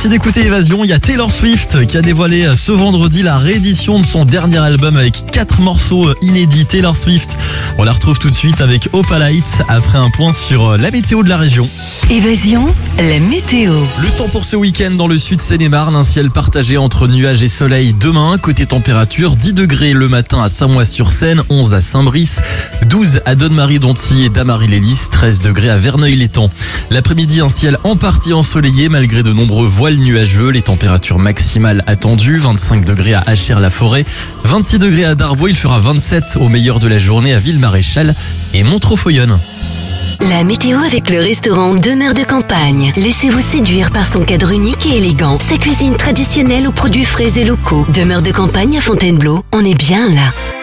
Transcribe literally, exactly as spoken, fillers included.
Merci d'écouter Évasion. Il y a Taylor Swift qui a dévoilé ce vendredi la réédition de son dernier album avec quatre morceaux inédits. Taylor Swift, on la retrouve tout de suite avec Opalite après un point sur la météo de la région. Évasion, la météo. Le temps pour ce week-end dans le sud Seine-et-Marne, un ciel partagé entre nuages et soleil demain. Côté température, dix degrés le matin à Samois-sur-Seine, onze à Saint-Brice, douze à Donne-Marie-Donty et Damary-les-Lys, treize degrés à Verneuil-l'Étang. L'après-midi, un ciel en partie ensoleillé malgré de nombreux voiles nuageux. Les températures maximales attendues, vingt-cinq degrés à Achères-la-Forêt, vingt-six degrés à Darvaux, il fera vingt-sept au meilleur de la journée à Ville-Maréchal et Montreux-Foyonne. La météo avec le restaurant Demeure de Campagne. Laissez-vous séduire par son cadre unique et élégant. Sa cuisine traditionnelle aux produits frais et locaux. Demeure de Campagne à Fontainebleau, on est bien là.